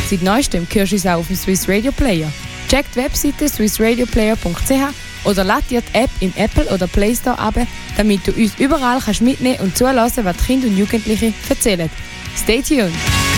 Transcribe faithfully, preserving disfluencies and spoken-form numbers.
Seit neuestem hörst du uns auch auf dem Swiss Radio Player. Check die Webseite swiss radio player punkt c h oder lad dir die App im Apple oder Play Store ab, damit du uns überall kannst mitnehmen und zuhören, was die Kinder und Jugendlichen erzählen. Stay tuned!